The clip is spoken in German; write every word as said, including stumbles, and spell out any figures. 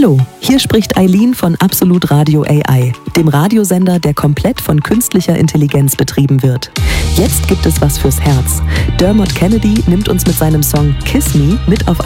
Hallo, hier spricht Eileen von Absolut Radio A I, dem Radiosender, der komplett von künstlicher Intelligenz betrieben wird. Jetzt gibt es was fürs Herz. Dermot Kennedy nimmt uns mit seinem Song Kiss Me mit auf